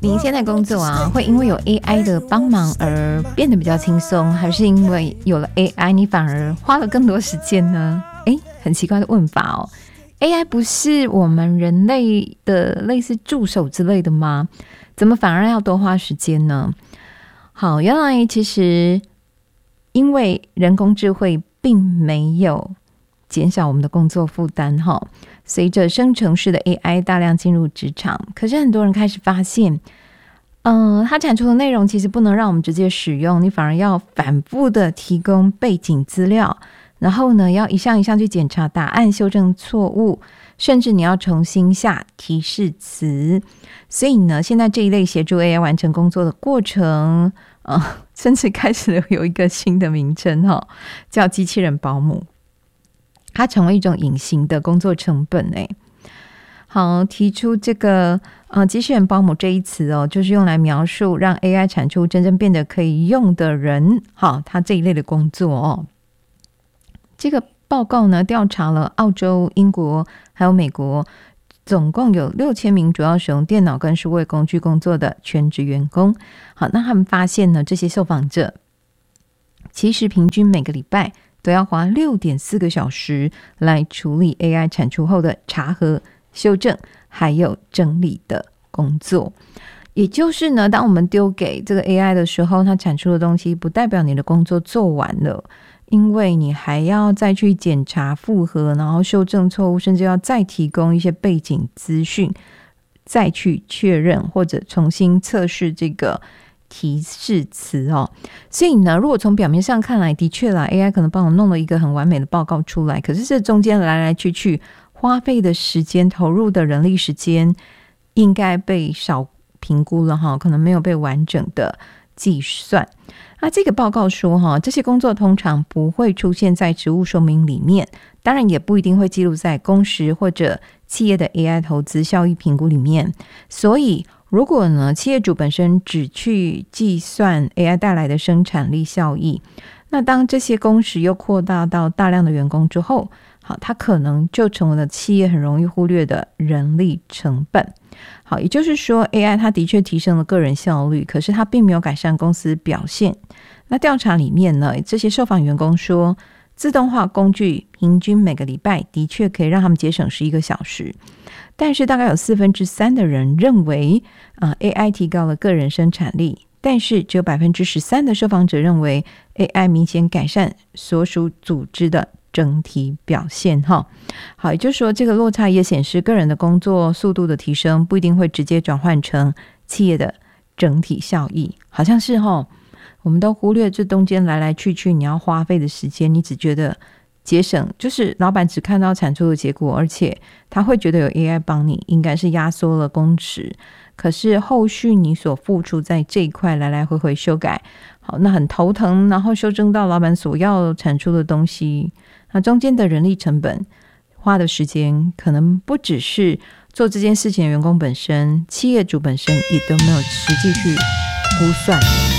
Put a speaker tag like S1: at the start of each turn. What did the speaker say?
S1: 您现在工作啊，会因为有 AI 的帮忙而变得比较轻松，还是因为有了 AI 你反而花了更多时间呢？很奇怪的问法哦。AI 不是我们人类的类似助手之类的吗？怎么反而要多花时间呢？好，原来其实因为人工智慧并没有减少我们的工作负担，随着生成式的 AI 大量进入职场，可是很多人开始发现它产出的内容其实不能让我们直接使用，你反而要反复的提供背景资料，然后呢要一项一项去检查答案，修正错误，甚至你要重新下提示词。所以呢，现在这一类协助 AI 完成工作的过程甚至开始有一个新的名称叫机器人保姆。它成为一种隐形的工作成本。好，提出这个机器人保姆这一词就是用来描述让 AI 产出真正变得可以用的人，它这一类的工作这个报告呢，调查了澳洲、英国还有美国，总共有6000名主要使用电脑跟数位工具工作的全职员工。好，那他们发现呢，这些受访者其实平均每个礼拜都要花6.4个小时来处理 AI 产出后的查核、修正还有整理的工作。也就是呢，当我们丢给这个 AI 的时候，它产出的东西不代表你的工作做完了，因为你还要再去检查复核，然后修正错误，甚至要再提供一些背景资讯，再去确认或者重新测试这个提示词所以呢，如果从表面上看来，的确啦 AI 可能帮我弄了一个很完美的报告出来，可是这中间来来去去花费的时间、投入的人力时间应该被少评估了可能没有被完整的计算。那这个报告说这些工作通常不会出现在职务说明里面，当然也不一定会记录在工时或者企业的 AI 投资效益评估里面。所以如果呢，企业主本身只去计算 AI 带来的生产力效益，那当这些工时又扩大到大量的员工之后，它可能就成为了企业很容易忽略的人力成本。好，也就是说 AI 它的确提升了个人效率，可是它并没有改善公司表现。那调查里面呢，这些受访员工说，自动化工具平均每个礼拜的确可以让他们节省11个小时，但是大概有3%的人认为AI 提高了个人生产力，但是只有13%的受访者认为 AI 明显改善所属组织的整体表现。好，也就是说这个落差也显示个人的工作速度的提升不一定会直接转换成企业的整体效益。好像是我们都忽略这中间来来去去你要花费的时间，你只觉得节省，就是老板只看到产出的结果，而且他会觉得有 AI 帮你应该是压缩了工时，可是后续你所付出在这一块来来回回修改，好，那很头疼，然后修正到老板所要产出的东西，那中间的人力成本花的时间可能不只是做这件事情的员工本身，企业主本身也都没有实际去估算。